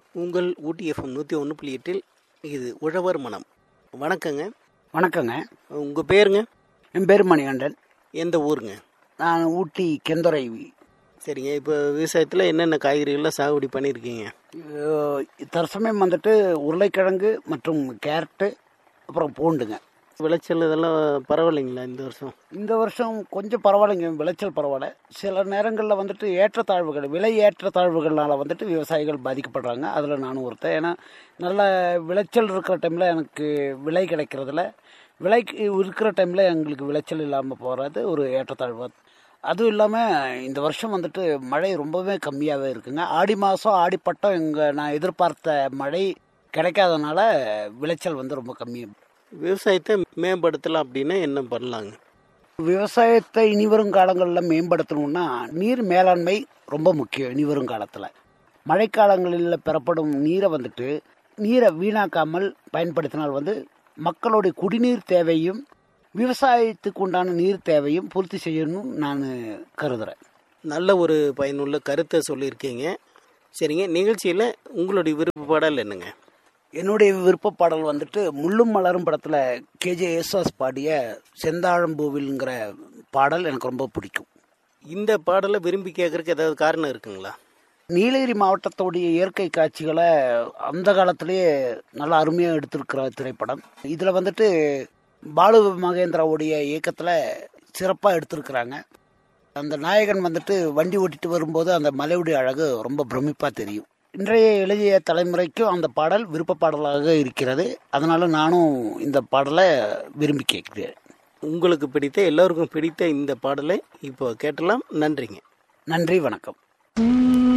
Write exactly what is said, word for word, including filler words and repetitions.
உங்கள் ஊட்டி எஃப்எம் நூற்றி ஒன்று புள்ளி எட்டில் இது உழவர் மனம். வணக்கங்க. வணக்கங்க. உங்கள் பேருங்க? என் பேர் மணிகண்டன். எந்த ஊருங்க? நான் ஊட்டி கெந்துரை. சரிங்க. இப்போ விவசாயத்தில் என்னென்ன காய்கறிகள்லாம் சாகுபடி பண்ணியிருக்கீங்க? தற்சமயம் வந்துட்டு உருளைக்கிழங்கு மற்றும் கேரட்டு அப்புறம் பூண்டுங்க. விளைச்சல் இதெல்லாம் பரவாயில்லைங்களா இந்த வருஷம்? இந்த வருஷம் கொஞ்சம் பரவாயில்லைங்க, விளைச்சல் பரவாயில்ல. சில நேரங்களில் வந்துட்டு ஏற்றத்தாழ்வுகள், விலை ஏற்றத்தாழ்வுகள்னால வந்துட்டு விவசாயிகள் பாதிக்கப்படுறாங்க. அதில் நானும் ஒருத்தன். ஏன்னா நல்ல விளைச்சல் இருக்கிற டைமில் எனக்கு விலை கிடைக்கிறதுல, விலை இருக்கிற டைமில் எங்களுக்கு விளைச்சல் இல்லாமல் போகிறது ஒரு ஏற்றத்தாழ்வு. அதுவும் இல்லாமல் இந்த வருஷம் வந்துட்டு மழை ரொம்பவே கம்மியாகவே இருக்குங்க. ஆடி மாதம் ஆடிப்பட்டம் எங்கள் நான் எதிர்பார்த்த மழை கிடைக்காதனால விளைச்சல் வந்து ரொம்ப கம்மி. விவசாயத்தை மேம்படுத்தலாம் அப்படின்னா என்ன பண்ணலாங்க? விவசாயத்தை இனிவரும் காலங்களில் மேம்படுத்தணும்னா நீர் மேலாண்மை ரொம்ப முக்கியம். இனிவரும் காலத்தில் மழைக்காலங்களில் பெறப்படும் நீரை வந்துட்டு நீரை வீணாக்காமல் பயன்படுத்தினால் வந்து மக்களுடைய குடிநீர் தேவையும் விவசாயத்துக்கு உண்டான நீர் தேவையும் பூர்த்தி செய்யணும்னு நான் கருதுகிறேன். நல்ல ஒரு பயனுள்ள கருத்தை சொல்லியிருக்கீங்க. சரிங்க, நிகழ்ச்சியில் உங்களுடைய விருப்ப பாடல் என்னங்க? என்னுடைய விருப்ப பாடல் வந்துட்டு முள்ளும் மலரும் படத்தில் கேஜே யேசுதாஸ் பாடிய செந்தாழம்பூவில்ங்கிற பாடல் எனக்கு ரொம்ப பிடிக்கும். இந்த பாடலை விரும்பி கேட்கறதுக்கு ஏதாவது காரணம் இருக்குங்களா? நீலகிரி மாவட்டத்தோடைய இயற்கை காட்சிகளை அந்த காலத்திலேயே நல்லா அருமையாக எடுத்திருக்கிற திரைப்படம். இதில் வந்துட்டு பாலு மகேந்திராவுடைய இயக்கத்தில் சிறப்பாக எடுத்திருக்கிறாங்க. அந்த நாயகன் வந்துட்டு வண்டி ஓட்டிட்டு வரும்போது அந்த மலையுடைய அழகு ரொம்ப பிரமிப்பாக தெரியும். இன்றைய இளைய தலைமுறைக்கும் அந்த பாடல் விருப்ப பாடலாக இருக்கிறது. அதனால நானும் இந்த பாடலை விரும்பி கேட்கிறேன். உங்களுக்கு பிடித்த, எல்லோருக்கும் பிடித்த இந்த பாடலை இப்போ கேட்டலாம். நன்றிங்க. நன்றி, வணக்கம்.